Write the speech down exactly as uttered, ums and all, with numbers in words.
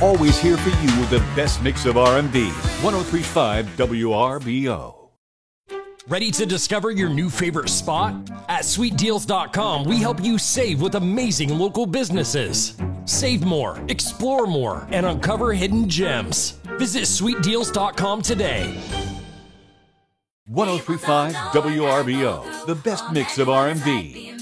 always here for you with the best mix of R and B. one oh three point five W R B O. Ready to discover your new favorite spot? At sweet deals dot com, we help you save with amazing local businesses. Save more, explore more, and uncover hidden gems. Visit sweet deals dot com today. one oh three point five W R B O, the best mix of R and B.